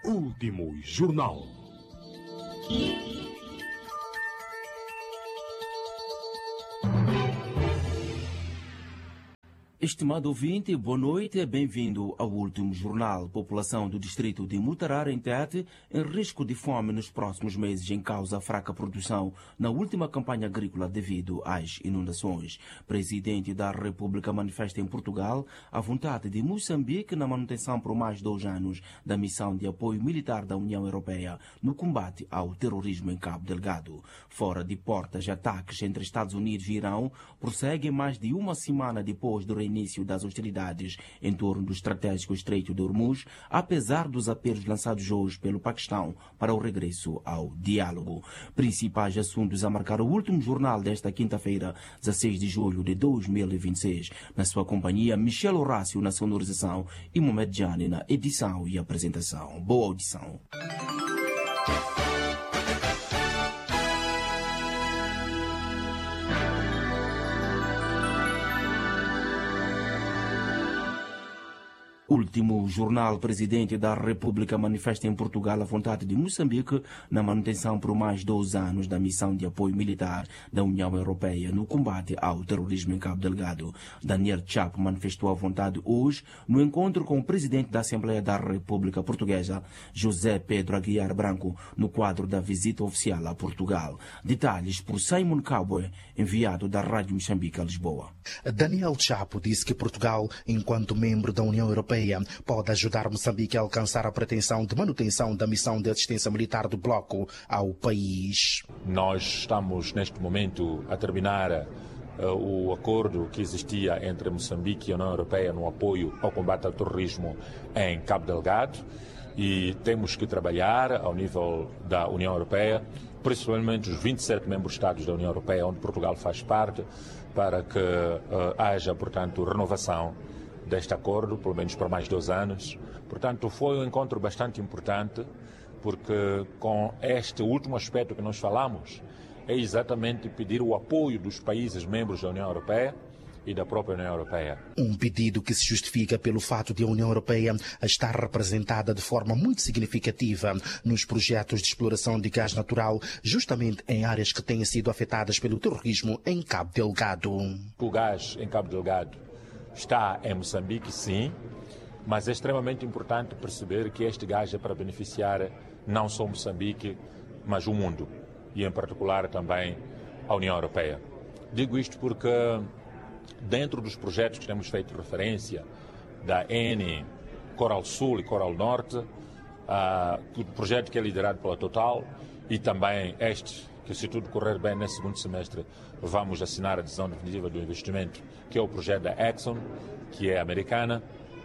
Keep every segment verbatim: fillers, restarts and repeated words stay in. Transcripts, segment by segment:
Último Jornal. Estimado ouvinte, boa noite e bem-vindo ao Último Jornal. População do distrito de Mutarara, em Tete, em risco de fome nos próximos meses em causa fraca produção na última campanha agrícola devido às inundações. Presidente da República manifesta em Portugal a vontade de Moçambique na manutenção por mais dois anos da missão de apoio militar da União Europeia no combate ao terrorismo em Cabo Delgado. Fora de portas, ataques entre Estados Unidos e Irão prosseguem mais de uma semana depois do reinício das hostilidades em torno do estratégico Estreito de Hormuz, apesar dos apelos lançados hoje pelo Paquistão para o regresso ao diálogo. Principais assuntos a marcar o último jornal desta quinta-feira, dezesseis de julho de dois mil e vinte e seis. Na sua companhia, Michel Horácio na sonorização e Mohamed Jani na edição e apresentação. Boa audição. Último jornal. Presidente da República manifesta em Portugal a vontade de Moçambique na manutenção por mais dois anos da missão de apoio militar da União Europeia no combate ao terrorismo em Cabo Delgado. Daniel Chapo manifestou a vontade hoje no encontro com o presidente da Assembleia da República Portuguesa, José Pedro Aguiar Branco, no quadro da visita oficial a Portugal. Detalhes por Simon Cowboy, enviado da Rádio Moçambique a Lisboa. Daniel Chapo disse que Portugal, enquanto membro da União Europeia, pode ajudar Moçambique a alcançar a pretensão de manutenção da missão de assistência militar do bloco ao país. Nós estamos neste momento a terminar uh, o acordo que existia entre Moçambique e a União Europeia no apoio ao combate ao terrorismo em Cabo Delgado e temos que trabalhar ao nível da União Europeia, principalmente os vinte e sete membros-estados da União Europeia, onde Portugal faz parte, para que uh, haja, portanto, renovação deste acordo, pelo menos por mais dois anos. Portanto, foi um encontro bastante importante, porque com este último aspecto que nós falamos, é exatamente pedir o apoio dos países membros da União Europeia e da própria União Europeia. Um pedido que se justifica pelo fato de a União Europeia estar representada de forma muito significativa nos projetos de exploração de gás natural, justamente em áreas que têm sido afetadas pelo terrorismo em Cabo Delgado. O gás em Cabo Delgado está em Moçambique, sim, mas é extremamente importante perceber que este gás é para beneficiar não só Moçambique, mas o mundo, e em particular também a União Europeia. Digo isto porque dentro dos projetos que temos feito referência, da Eni, Coral Sul e Coral Norte, uh, o projeto que é liderado pela Total, e também este, que se tudo correr bem nesse segundo semestre, vamos assinar a decisão definitiva do investimento, que é o projeto da Exxon, que é americana.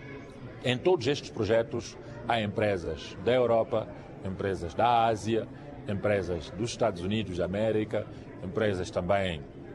Em todos estes projetos há empresas da Europa, empresas da Ásia, empresas dos Estados Unidos da América, empresas também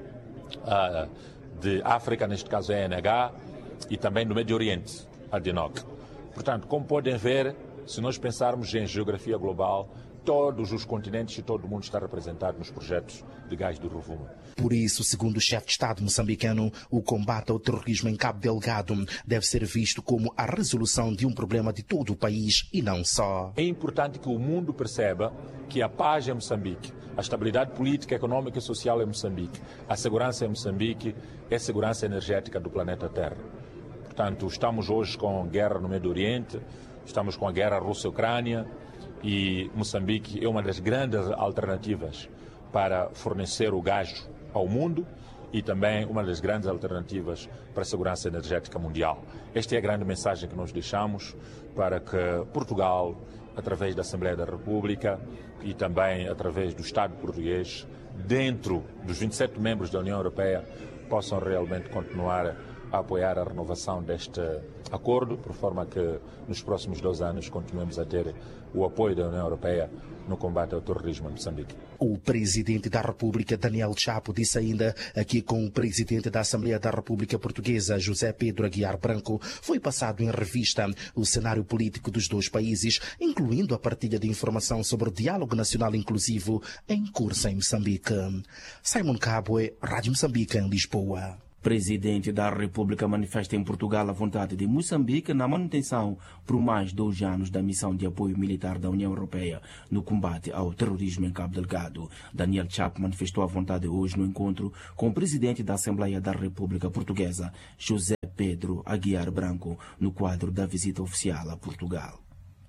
uh, de África, neste caso é a E N H, e também do Médio Oriente, a D N O C. Portanto, como podem ver, se nós pensarmos em geografia global, todos os continentes e todo o mundo está representado nos projetos de gás do Rovuma. Por isso, segundo o chefe de Estado moçambicano, o combate ao terrorismo em Cabo Delgado deve ser visto como a resolução de um problema de todo o país e não só. É importante que o mundo perceba que a paz em Moçambique, a estabilidade política, econômica e social em Moçambique, a segurança em Moçambique é a segurança energética do planeta Terra. Portanto, estamos hoje com guerra no Médio Oriente, estamos com a guerra Rússia-Ucrânia, e Moçambique é uma das grandes alternativas para fornecer o gás ao mundo e também uma das grandes alternativas para a segurança energética mundial. Esta é a grande mensagem que nós deixamos para que Portugal, através da Assembleia da República e também através do Estado português, dentro dos vinte e sete membros da União Europeia, possam realmente continuar a apoiar a renovação deste acordo, por forma que nos próximos dois anos continuemos a ter o apoio da União Europeia no combate ao terrorismo em Moçambique. O presidente da República, Daniel Chapo, disse ainda que com o presidente da Assembleia da República Portuguesa, José Pedro Aguiar Branco, foi passado em revista o cenário político dos dois países, incluindo a partilha de informação sobre o diálogo nacional inclusivo em curso em Moçambique. Simon Cabo, Rádio Moçambique, em Lisboa. Presidente da República manifesta em Portugal a vontade de Moçambique na manutenção por mais dois anos da missão de apoio militar da União Europeia no combate ao terrorismo em Cabo Delgado. Daniel Chapo manifestou a vontade hoje no encontro com o presidente da Assembleia da República Portuguesa, José Pedro Aguiar Branco, no quadro da visita oficial a Portugal.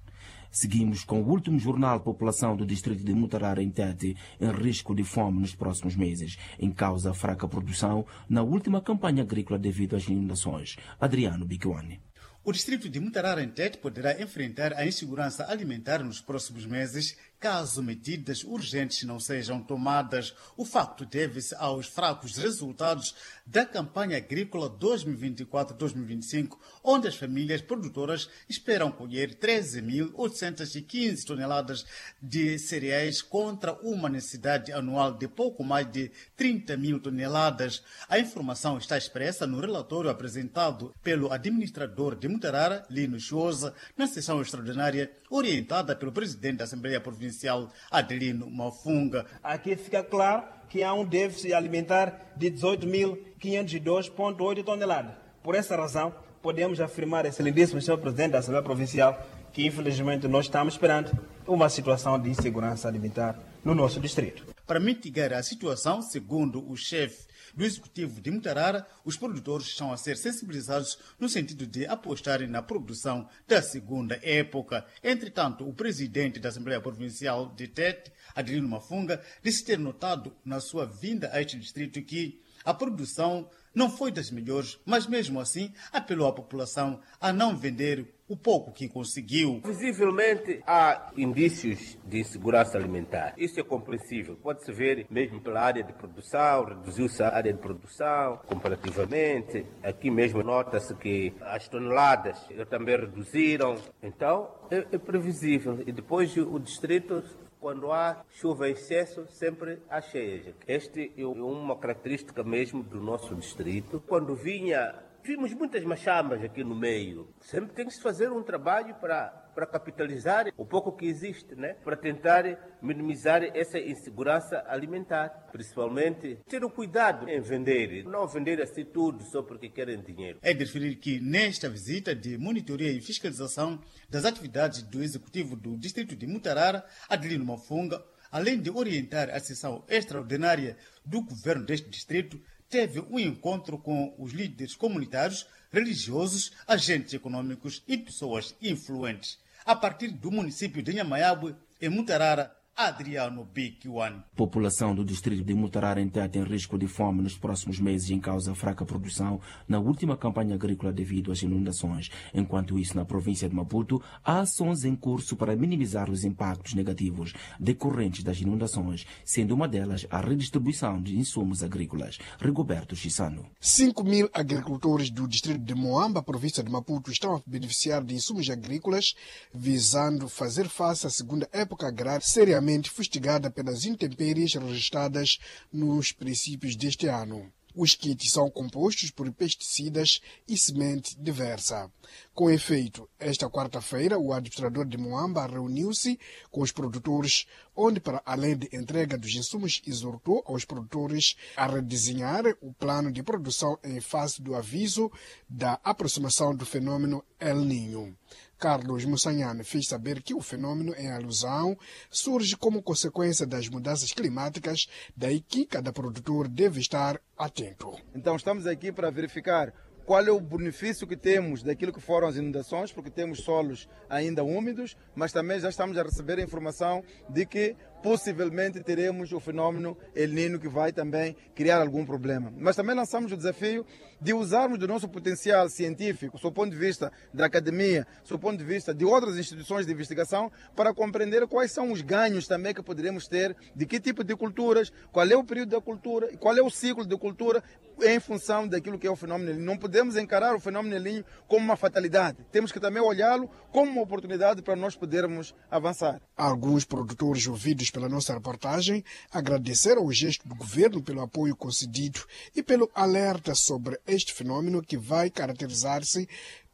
Seguimos com o último jornal. População do distrito de Mutarara, em Tete, em risco de fome nos próximos meses, em causa fraca produção na última campanha agrícola devido às inundações. Adriano Bicuani. O distrito de Mutarara, em Tete, poderá enfrentar a insegurança alimentar nos próximos meses, caso medidas urgentes não sejam tomadas. O facto deve-se aos fracos resultados da campanha agrícola dois mil e vinte e quatro a dois mil e vinte e cinco, onde as famílias produtoras esperam colher treze mil oitocentas e quinze toneladas de cereais contra uma necessidade anual de pouco mais de trinta mil toneladas. A informação está expressa no relatório apresentado pelo administrador de Mutarara, Lino Chiosa, na sessão extraordinária orientada pelo presidente da Assembleia Provincial, Adelino Mafunga. Aqui fica claro que há um déficit alimentar de dezoito mil quinhentos e dois vírgula oito toneladas. Por essa razão, podemos afirmar, excelentíssimo senhor presidente da Assembleia Provincial, que infelizmente nós estamos esperando uma situação de insegurança alimentar no nosso distrito. Para mitigar a situação, segundo o chefe do Executivo de Mutarara, os produtores estão a ser sensibilizados no sentido de apostarem na produção da segunda época. Entretanto, o presidente da Assembleia Provincial de Tete, Adelino Mafunga, disse ter notado na sua vinda a este distrito que a produção não foi das melhores, mas mesmo assim apelou à população a não vender o pouco que conseguiu. Visivelmente há indícios de insegurança alimentar. Isso é compreensível. Pode-se ver mesmo pela área de produção, reduziu-se a área de produção comparativamente. Aqui mesmo nota-se que as toneladas também reduziram. Então é, é previsível. E depois o distrito, quando há chuva em excesso, sempre há cheias. Esta é uma característica mesmo do nosso distrito. Quando vinha, vimos muitas machamas aqui no meio. Sempre tem que se fazer um trabalho para, para capitalizar o pouco que existe, né? Para tentar minimizar essa insegurança alimentar. Principalmente ter o cuidado em vender, não vender assim tudo só porque querem dinheiro. É de referir que nesta visita de monitoria e fiscalização das atividades do Executivo do Distrito de Mutarara, Adelino Mafunga, além de orientar a sessão extraordinária do governo deste distrito, teve um encontro com os líderes comunitários, religiosos, agentes econômicos e pessoas influentes. A partir do município de Nhamaiabe, em Mutarara, Adriano Bicuani. População do distrito de Mutarara, em Tete, em risco de fome nos próximos meses em causa fraca produção na última campanha agrícola devido às inundações. Enquanto isso, na província de Maputo, há ações em curso para minimizar os impactos negativos decorrentes das inundações, sendo uma delas a redistribuição de insumos agrícolas. Rigoberto Chissano. cinco mil agricultores do distrito de Moamba, província de Maputo, estão a beneficiar de insumos agrícolas, visando fazer face à segunda época agrária seriamente fustigada pelas intempéries registradas nos princípios deste ano. Os kits são compostos por pesticidas e semente diversa. Com efeito, esta quarta-feira, o administrador de Moamba reuniu-se com os produtores, onde, para além de entrega dos insumos, exortou aos produtores a redesenhar o plano de produção em face do aviso da aproximação do fenômeno El Niño. Carlos Mussanhane fez saber que o fenômeno em alusão surge como consequência das mudanças climáticas, daí que cada produtor deve estar atento. Então estamos aqui para verificar qual é o benefício que temos daquilo que foram as inundações, porque temos solos ainda úmidos, mas também já estamos a receber a informação de que possivelmente teremos o fenômeno El Niño que vai também criar algum problema. Mas também lançamos o desafio de usarmos do nosso potencial científico, do ponto de vista da academia, do ponto de vista de outras instituições de investigação, para compreender quais são os ganhos também que poderemos ter, de que tipo de culturas, qual é o período da cultura, qual é o ciclo de cultura em função daquilo que é o fenômeno El Niño. Não podemos encarar o fenômeno El Niño como uma fatalidade. Temos que também olhá-lo como uma oportunidade para nós podermos avançar. Alguns produtores ouvidos pela nossa reportagem agradeceram o gesto do governo pelo apoio concedido e pelo alerta sobre este fenômeno que vai caracterizar-se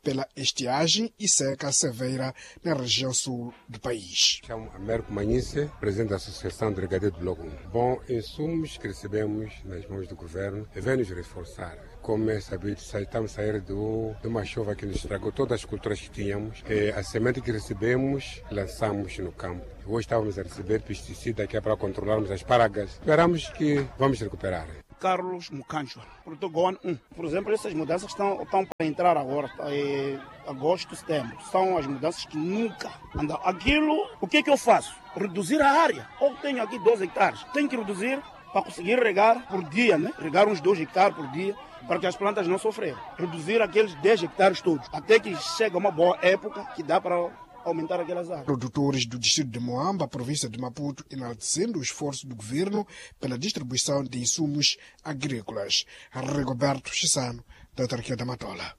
pela estiagem e seca severa na região sul do país. Chamo Américo Manhice, presidente da Associação de Regadio do Bloco um. Bom, insumos que recebemos nas mãos do governo vem nos reforçar. Como é sabido, estamos a sair do, de uma chuva que nos estragou todas as culturas que tínhamos. E a semente que recebemos, lançamos no campo. Hoje estávamos a receber pesticida que é para controlarmos as pragas. Esperamos que vamos recuperar. Carlos Mucancho, Portugal um. Por exemplo, essas mudanças estão, estão para entrar agora, é, agosto, setembro. São as mudanças que nunca andam. Aquilo, o que é que eu faço? Reduzir a área. Ou tenho aqui doze hectares, tenho que reduzir para conseguir regar por dia, né? Regar uns dois hectares por dia, para que as plantas não sofrerem. Reduzir aqueles dez hectares todos, até que chega uma boa época que dá para aumentar aquelas áreas. Produtores do distrito de Moamba, província de Maputo, enaltecendo o esforço do governo pela distribuição de insumos agrícolas. Rigoberto Chissano, da autarquia da Matola.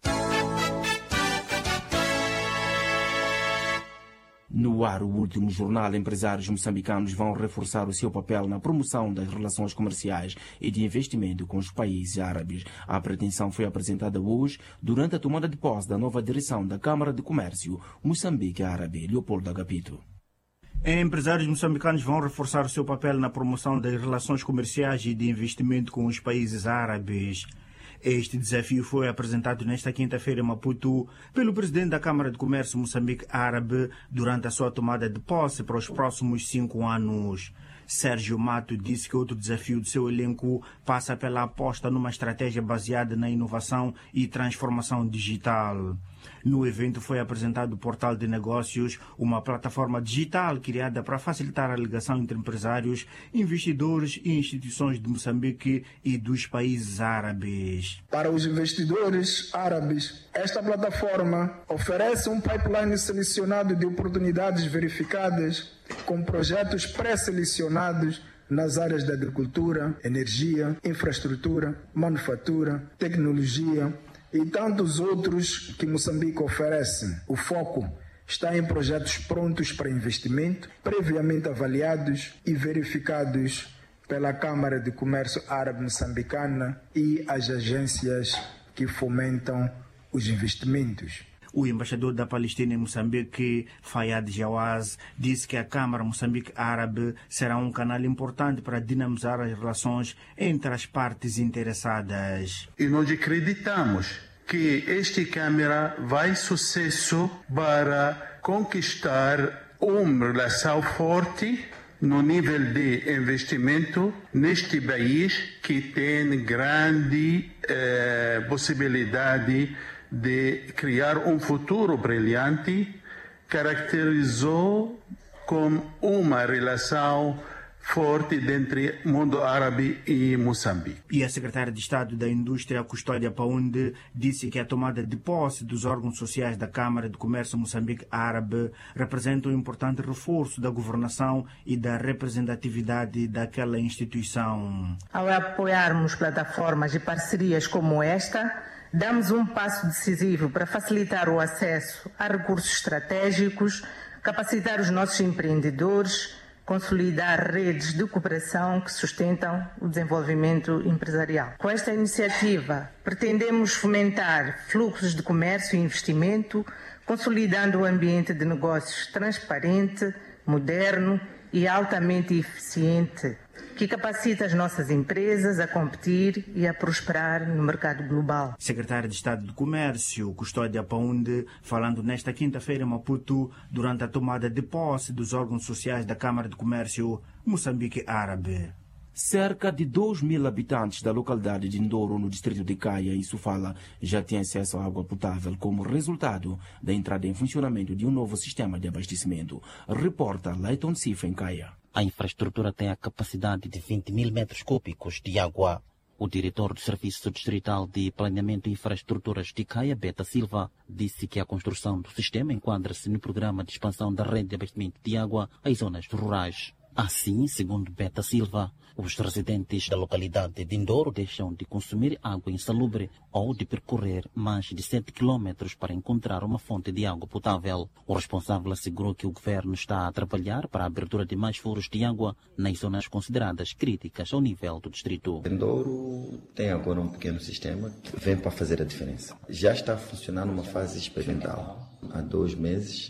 No ar, o último jornal, empresários moçambicanos vão reforçar o seu papel na promoção das relações comerciais e de investimento com os países árabes. A pretensão foi apresentada hoje durante a tomada de posse da nova direção da Câmara de Comércio Moçambique Árabe. Leopoldo Agapito. Empresários moçambicanos vão reforçar o seu papel na promoção das relações comerciais e de investimento com os países árabes. Este desafio foi apresentado nesta quinta-feira em Maputo pelo presidente da Câmara de Comércio Moçambique Árabe durante a sua tomada de posse para os próximos cinco anos. Sérgio Mato disse que outro desafio do seu elenco passa pela aposta numa estratégia baseada na inovação e transformação digital. No evento foi apresentado o Portal de Negócios, uma plataforma digital criada para facilitar a ligação entre empresários, investidores e instituições de Moçambique e dos países árabes. Para os investidores árabes, esta plataforma oferece um pipeline selecionado de oportunidades verificadas com projetos pré-selecionados nas áreas da agricultura, energia, infraestrutura, manufatura, tecnologia e tantos outros que Moçambique oferece. O foco está em projetos prontos para investimento, previamente avaliados e verificados pela Câmara de Comércio Árabe Moçambicana e as agências que fomentam os investimentos. O embaixador da Palestina em Moçambique, Fayad Jawaz, disse que a Câmara Moçambique Árabe será um canal importante para dinamizar as relações entre as partes interessadas. E nós acreditamos que esta Câmara vai sucesso para conquistar uma relação forte no nível de investimento neste país que tem grande eh, possibilidade de criar um futuro brilhante, caracterizou com uma relação forte entre o mundo árabe e Moçambique. E a secretária de Estado da Indústria, Custódia Paunde, disse que a tomada de posse dos órgãos sociais da Câmara de Comércio Moçambique Árabe representa um importante reforço da governação e da representatividade daquela instituição. Ao apoiarmos plataformas e parcerias como esta, damos um passo decisivo para facilitar o acesso a recursos estratégicos, capacitar os nossos empreendedores, consolidar redes de cooperação que sustentam o desenvolvimento empresarial. Com esta iniciativa, pretendemos fomentar fluxos de comércio e investimento, consolidando um ambiente de negócios transparente, moderno e altamente eficiente, que capacita as nossas empresas a competir e a prosperar no mercado global. Secretária de Estado de Comércio, Custódia Paunde, falando nesta quinta-feira em Maputo, durante a tomada de posse dos órgãos sociais da Câmara de Comércio Moçambique Árabe. Cerca de dois mil habitantes da localidade de Ndoro, no distrito de Caia, em Sofala, já têm acesso à água potável como resultado da entrada em funcionamento de um novo sistema de abastecimento. Reporta Leiton Sifa, em Caia. A infraestrutura tem a capacidade de vinte mil metros cúbicos de água. O diretor do Serviço Distrital de Planeamento e Infraestruturas de Caia, Beta Silva, disse que a construção do sistema enquadra-se no programa de expansão da rede de abastecimento de água às zonas rurais. Assim, segundo Beta Silva, os residentes da localidade de Ndoro deixam de consumir água insalubre ou de percorrer mais de sete quilômetros para encontrar uma fonte de água potável. O responsável assegurou que o governo está a trabalhar para a abertura de mais furos de água nas zonas consideradas críticas ao nível do distrito. Ndoro tem agora um pequeno sistema que vem para fazer a diferença. Já está a funcionar numa fase experimental. Há dois meses,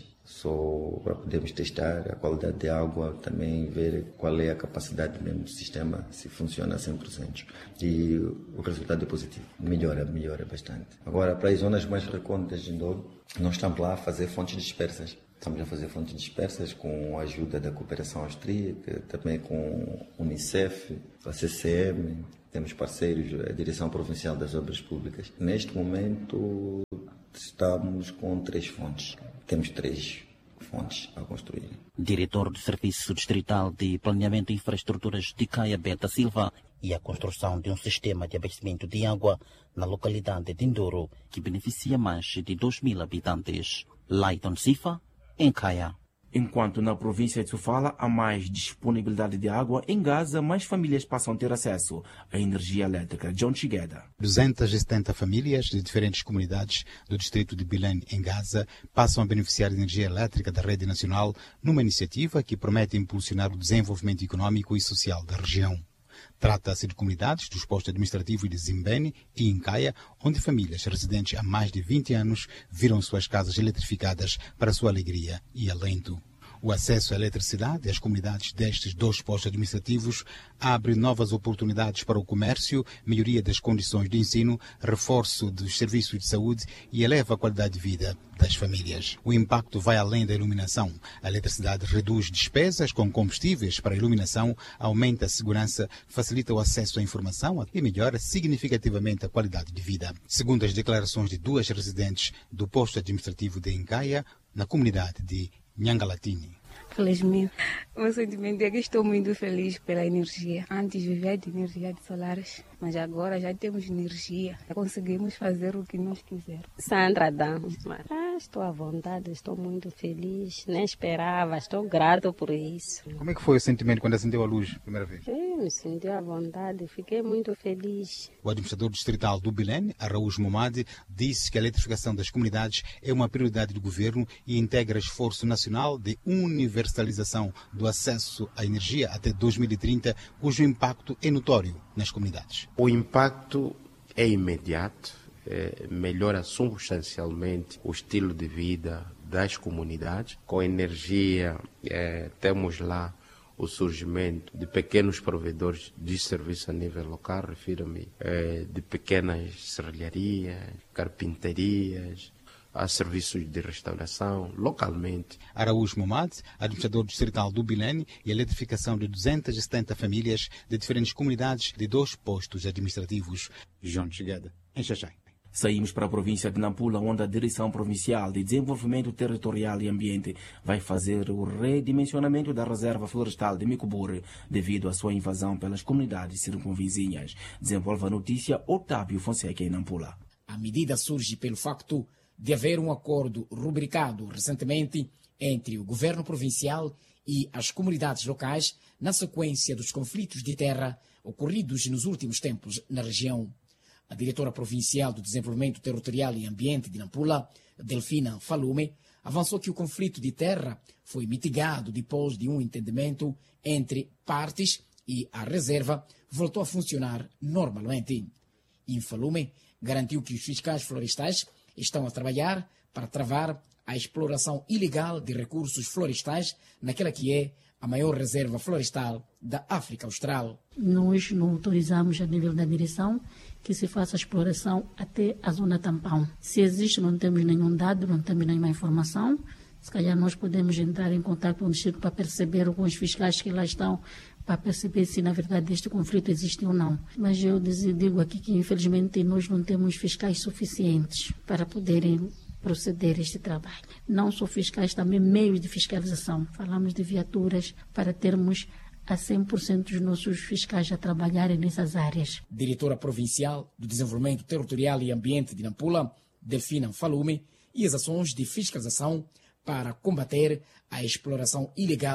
só para podermos testar a qualidade de água, também ver qual é a capacidade mesmo do sistema, se funciona a cem por cento. E o resultado é positivo, melhora, melhora bastante. Agora, para as zonas mais recônditas de Ndoro, nós estamos lá a fazer fontes dispersas. Estamos a fazer fontes dispersas com a ajuda da cooperação austríaca, também com a Unicef, a C C M, temos parceiros, a Direção Provincial das Obras Públicas. Neste momento, estamos com três fontes. Temos três fontes a construir. Diretor do Serviço Distrital de Planeamento e Infraestruturas de Caia, Beta Silva, e a construção de um sistema de abastecimento de água na localidade de Ndoro, que beneficia mais de dois mil habitantes. Laiton Sifa, em Caia. Enquanto na província de Sofala há mais disponibilidade de água, em Gaza mais famílias passam a ter acesso à energia elétrica. John Chigueda. duzentas e setenta famílias de diferentes comunidades do distrito de Bilene, em Gaza, passam a beneficiar de energia elétrica da rede nacional numa iniciativa que promete impulsionar o desenvolvimento econômico e social da região. Trata-se de comunidades dos postos administrativos de Zimbene e Incaia, onde famílias residentes há mais de vinte anos viram suas casas eletrificadas para sua alegria e alento. O acesso à eletricidade às comunidades destes dois postos administrativos abre novas oportunidades para o comércio, melhoria das condições de ensino, reforço dos serviços de saúde e eleva a qualidade de vida das famílias. O impacto vai além da iluminação. A eletricidade reduz despesas com combustíveis para a iluminação, aumenta a segurança, facilita o acesso à informação e melhora significativamente a qualidade de vida. Segundo as declarações de duas residentes do posto administrativo de Incaia, na comunidade de Nhangalatini. Felizmente, o meu sentimento é que estou muito feliz pela energia. Antes vivia de energia de solares, mas agora já temos energia. Conseguimos fazer o que nós quisermos. Sandra Damos. Ah, estou à vontade, estou muito feliz. Nem esperava, estou grato por isso. Como é que foi o sentimento quando acendeu a luz a primeira vez? Eu me senti à vontade, fiquei muito feliz. O administrador distrital do Bilene, Araújo Momadi, disse que a eletrificação das comunidades é uma prioridade do governo e integra esforço nacional de universalização do acesso à energia até dois mil e trinta, cujo impacto é notório nas comunidades. O impacto é imediato, é, melhora substancialmente o estilo de vida das comunidades. Com energia, é, temos lá o surgimento de pequenos provedores de serviço a nível local, refiro-me é, de pequenas serralharias, carpinterias, há serviços de restauração localmente. Araújo Momad, administrador distrital do Bilene, e a eletrificação de duzentas e setenta famílias de diferentes comunidades de dois postos administrativos. João Chigueda, em Xaxai. Saímos para a província de Nampula, onde a Direção Provincial de Desenvolvimento Territorial e Ambiente vai fazer o redimensionamento da reserva florestal de Micubure devido à sua invasão pelas comunidades circunvizinhas. Desenvolve a notícia Otávio Fonseca em Nampula. A medida surge pelo facto de haver um acordo rubricado recentemente entre o governo provincial e as comunidades locais na sequência dos conflitos de terra ocorridos nos últimos tempos na região. A diretora provincial do Desenvolvimento Territorial e Ambiente de Nampula, Delfina Falume, avançou que o conflito de terra foi mitigado depois de um entendimento entre partes e a reserva voltou a funcionar normalmente. Infalume garantiu que os fiscais florestais estão a trabalhar para travar a exploração ilegal de recursos florestais naquela que é a maior reserva florestal da África Austral. Nós não autorizamos a nível da direção que se faça a exploração até a zona tampão. Se existe, não temos nenhum dado, não temos nenhuma informação. Se calhar nós podemos entrar em contato com o distrito para perceber com os fiscais que lá estão, para perceber se na verdade este conflito existe ou não. Mas eu digo aqui que infelizmente nós não temos fiscais suficientes para poderem proceder a este trabalho. Não só fiscais, também meios de fiscalização. Falamos de viaturas para termos a cem por cento dos nossos fiscais a trabalharem nessas áreas. Diretora Provincial do Desenvolvimento Territorial e Ambiente de Nampula, Delfina Falume, e as ações de fiscalização para combater a exploração ilegal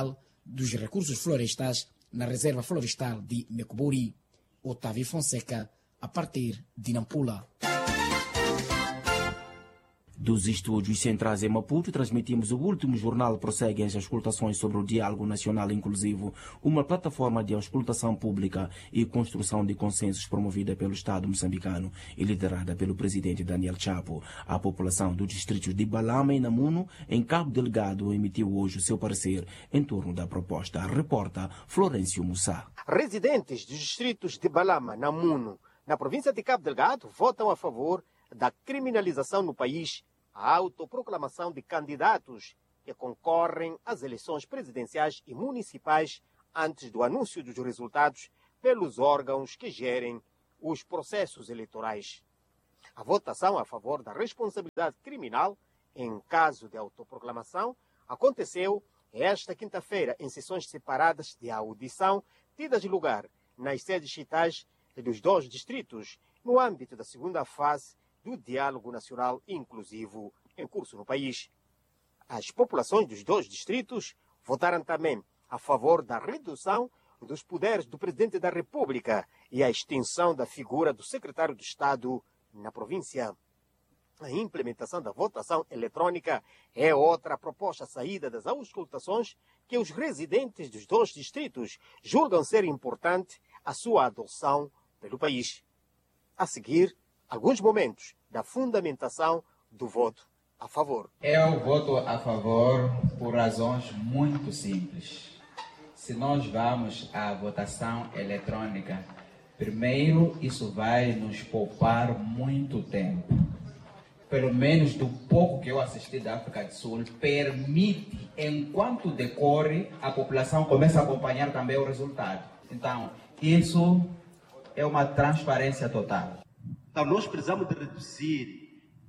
dos recursos florestais na Reserva Florestal de Mecuburi. Otávio Fonseca, a partir de Nampula. Dos estúdios centrais em Maputo, transmitimos o último jornal. Prosseguem as auscultações sobre o Diálogo Nacional Inclusivo, uma plataforma de auscultação pública e construção de consensos promovida pelo Estado moçambicano e liderada pelo presidente Daniel Chapo. A população do distrito de Balama e Namuno, em Cabo Delgado, emitiu hoje o seu parecer em torno da proposta. Reporta Florencio Mussá. Residentes dos distritos de Balama, Namuno, na província de Cabo Delgado, votam a favor da criminalização no país, a autoproclamação de candidatos que concorrem às eleições presidenciais e municipais antes do anúncio dos resultados pelos órgãos que gerem os processos eleitorais. A votação a favor da responsabilidade criminal em caso de autoproclamação aconteceu esta quinta-feira em sessões separadas de audição tidas lugar nas sedes distritais dos dois distritos no âmbito da segunda fase do Diálogo Nacional Inclusivo em curso no país. As populações dos dois distritos votaram também a favor da redução dos poderes do Presidente da República e a extinção da figura do Secretário de Estado na província. A implementação da votação eletrônica é outra proposta saída das auscultações que os residentes dos dois distritos julgam ser importante a sua adoção pelo país. A seguir, alguns momentos da fundamentação do voto a favor. Eu voto a favor por razões muito simples. Se nós vamos à votação eletrônica, primeiro isso vai nos poupar muito tempo. Pelo menos do pouco que eu assisti da África do Sul, permite, enquanto decorre, a população começa a acompanhar também o resultado. Então, isso é uma transparência total. Então, nós precisamos de reduzir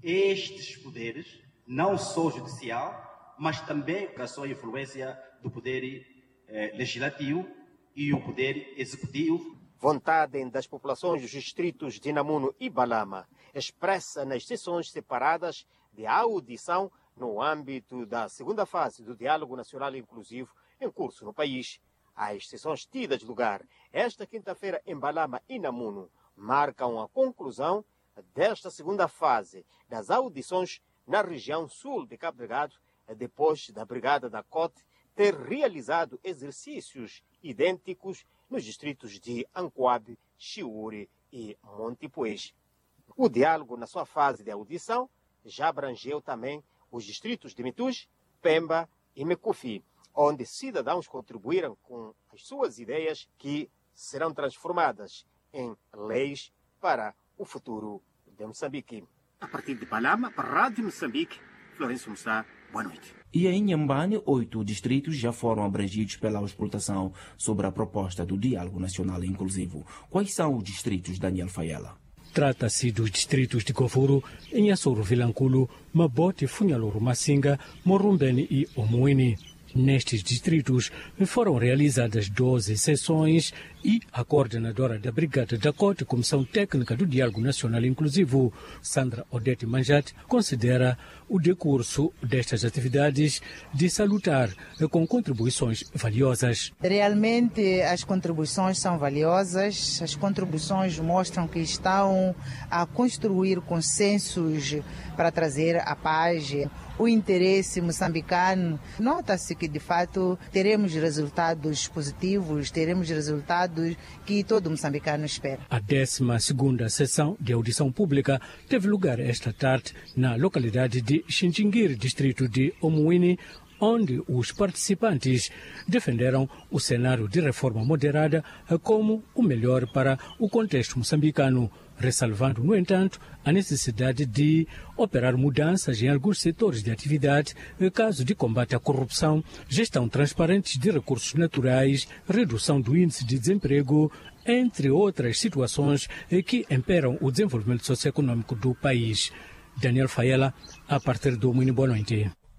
estes poderes, não só o judicial, mas também a sua influência do poder eh, legislativo e o poder executivo. Vontade das populações dos distritos de Namuno e Balama, expressa nas sessões separadas de audição no âmbito da segunda fase do Diálogo Nacional Inclusivo em curso no país. As sessões tidas lugar esta quinta-feira em Balama e Namuno marcam a conclusão desta segunda fase das audições na região sul de Cabo Delgado, depois da Brigada da Cote ter realizado exercícios idênticos nos distritos de Ancoabe, Chiure e Montipuez. O diálogo, na sua fase de audição, já abrangeu também os distritos de Mituj, Pemba e Mecufi, onde cidadãos contribuíram com as suas ideias que serão transformadas em leis para o futuro de Moçambique. A partir de Palama, para a Rádio Moçambique, Florencio Mussá, boa noite. E em Inhambane, oito distritos já foram abrangidos pela auscultação sobre a proposta do Diálogo Nacional Inclusivo. Quais são os distritos, Daniel Faiela? Trata-se dos distritos de Govuro, Inhassoro Vilanculo, Mabote, Funhaloro Massinga, Morumbene e Omuini. Nestes distritos foram realizadas doze sessões e a coordenadora da Brigada da Cote, Comissão Técnica do Diálogo Nacional Inclusivo, Sandra Odete Manjat, considera o decurso destas atividades de salutar com contribuições valiosas. Realmente as contribuições são valiosas, as contribuições mostram que estão a construir consensos para trazer a paz, o interesse moçambicano. Nota-se que, de fato, teremos resultados positivos, teremos resultados que todo moçambicano espera. A décima segunda sessão de audição pública teve lugar esta tarde na localidade de Xinxinguir, distrito de Omuini, onde os participantes defenderam o cenário de reforma moderada como o melhor para o contexto moçambicano, ressalvando, no entanto, a necessidade de operar mudanças em alguns setores de atividade, caso de combate à corrupção, gestão transparente de recursos naturais, redução do índice de desemprego, entre outras situações que imperam o desenvolvimento socioeconômico do país. Daniel Faiela, a partir do Mini, boa noite.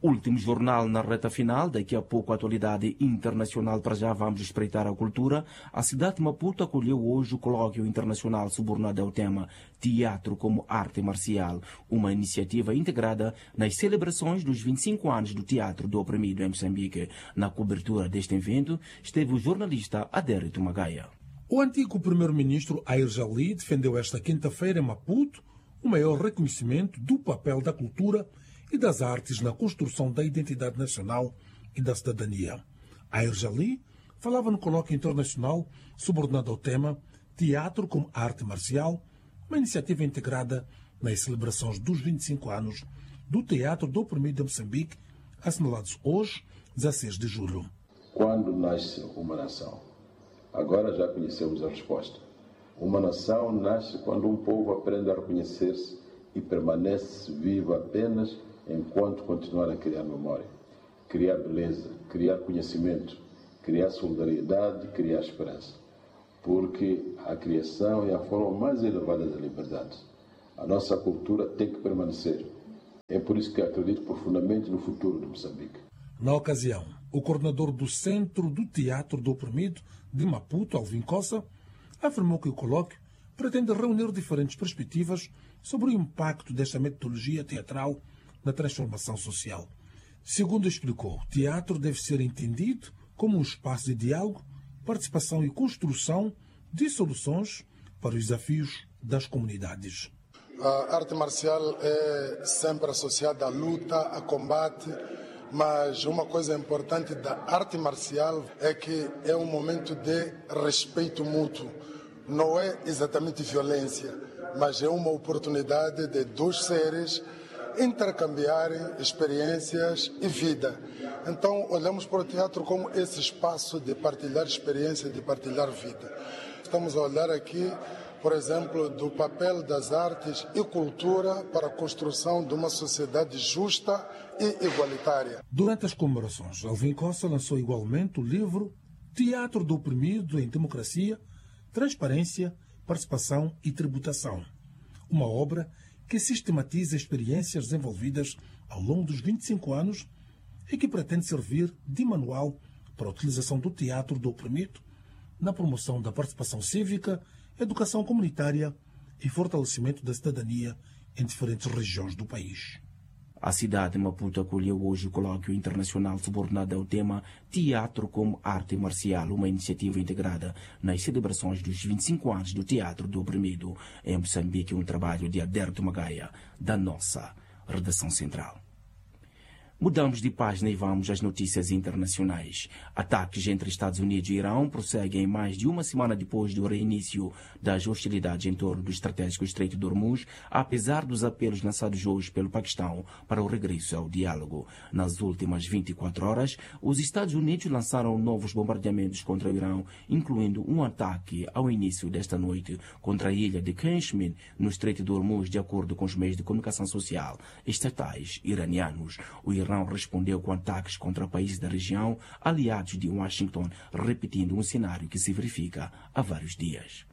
Último jornal na reta final, daqui a pouco a atualidade internacional. Para já vamos espreitar a cultura. A cidade de Maputo acolheu hoje o colóquio internacional subordinado ao tema Teatro como Arte Marcial, uma iniciativa integrada nas celebrações dos vinte e cinco anos do Teatro do Oprimido em Moçambique. Na cobertura deste evento esteve o jornalista Adérito Magaia. O antigo primeiro-ministro Air Jali defendeu esta quinta-feira em Maputo o maior reconhecimento do papel da cultura e das artes na construção da identidade nacional e da cidadania. Air Jali falava no colóquio internacional subordinado ao tema Teatro como Arte Marcial, uma iniciativa integrada nas celebrações dos vinte e cinco anos do Teatro do Oprimido de Moçambique, assinalados hoje, dezesseis de julho. Quando nasce uma nação? Agora já conhecemos a resposta. Uma nação nasce quando um povo aprende a reconhecer-se e permanece vivo apenas enquanto continuar a criar memória, criar beleza, criar conhecimento, criar solidariedade, criar esperança. Porque a criação é a forma mais elevada da liberdade. A nossa cultura tem que permanecer. É por isso que acredito profundamente no futuro de Moçambique. Na ocasião, o coordenador do Centro do Teatro do Oprimido de Maputo, Alvin Cossa, afirmou que o colóquio pretende reunir diferentes perspectivas sobre o impacto desta metodologia teatral na transformação social. Segundo explicou, o teatro deve ser entendido como um espaço de diálogo, participação e construção de soluções para os desafios das comunidades. A arte marcial é sempre associada à luta, a combate, mas uma coisa importante da arte marcial é que é um momento de respeito mútuo. Não é exatamente violência, mas é uma oportunidade de dois seres intercambiarem experiências e vida. Então, olhamos para o teatro como esse espaço de partilhar experiência, de partilhar vida. Estamos a olhar aqui, por exemplo, do papel das artes e cultura para a construção de uma sociedade justa e igualitária. Durante as comemorações, Alvin Cossa lançou igualmente o livro Teatro do Oprimido em Democracia, Transparência, Participação e Tributação, uma obra que sistematiza experiências desenvolvidas ao longo dos vinte e cinco anos e que pretende servir de manual para a utilização do teatro do oprimido na promoção da participação cívica, educação comunitária e fortalecimento da cidadania em diferentes regiões do país. A cidade de Maputo acolheu hoje o colóquio internacional subordinado ao tema Teatro como Arte Marcial, uma iniciativa integrada nas celebrações dos vinte e cinco anos do Teatro do Oprimido em Moçambique, um trabalho de Adérito Magaia, da nossa redação central. Mudamos de página e vamos às notícias internacionais. Ataques entre Estados Unidos e Irão prosseguem mais de uma semana depois do reinício das hostilidades em torno do estratégico Estreito de Hormuz, apesar dos apelos lançados hoje pelo Paquistão para o regresso ao diálogo. Nas últimas vinte e quatro horas, os Estados Unidos lançaram novos bombardeamentos contra o Irão, incluindo um ataque ao início desta noite contra a ilha de Kashmir, no Estreito de Hormuz, de acordo com os meios de comunicação social estatais iranianos. O Irão respondeu com ataques contra países da região, aliados de Washington, repetindo um cenário que se verifica há vários dias.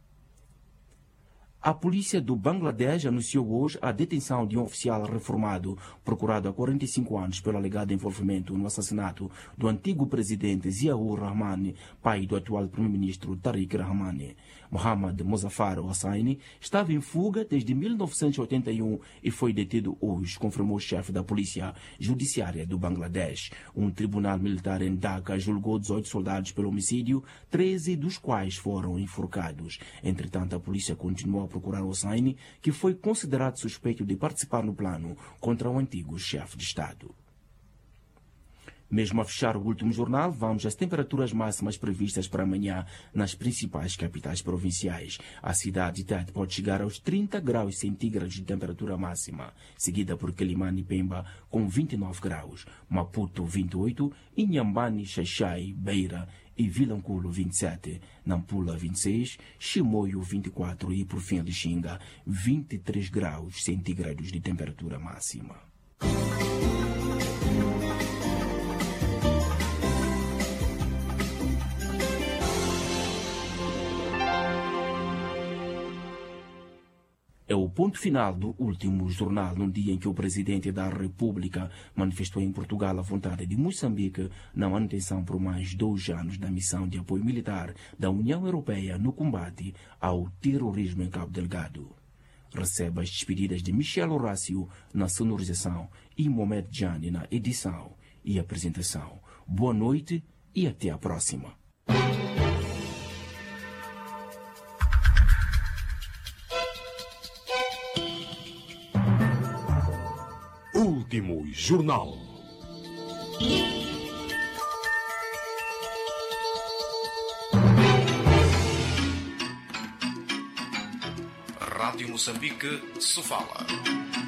A polícia do Bangladesh anunciou hoje a detenção de um oficial reformado, procurado há quarenta e cinco anos pelo alegado envolvimento no assassinato do antigo presidente Ziaur Rahman, pai do atual primeiro-ministro Tariq Rahman. Mohammad Muzaffar Hossain estava em fuga desde mil novecentos e oitenta e um e foi detido hoje, confirmou o chefe da Polícia Judiciária do Bangladesh. Um tribunal militar em Dhaka julgou dezoito soldados pelo homicídio, treze dos quais foram enforcados. Entretanto, a polícia continuou a procurar Hossain, que foi considerado suspeito de participar no plano contra o antigo chefe de Estado. Mesmo a fechar o último jornal, vamos às temperaturas máximas previstas para amanhã nas principais capitais provinciais. A cidade de Tete pode chegar aos trinta graus centígrados de temperatura máxima, seguida por Quelimane e Pemba com vinte e nove graus, Maputo vinte e oito, Inhambane, Xaixai, Beira e Vilanculo vinte e sete, Nampula vinte e seis, Chimoio vinte e quatro e, por fim, Lixinga vinte e três graus centígrados de temperatura máxima. É é o ponto final do último jornal, num dia em que o presidente da República manifestou em Portugal a vontade de Moçambique na manutenção por mais dois anos da missão de apoio militar da União Europeia no combate ao terrorismo em Cabo Delgado. Recebe as despedidas de Michel Horácio na sonorização e Mohamed Jani na edição e apresentação. Boa noite e até a próxima. Último Jornal. Rádio Moçambique, Sofala.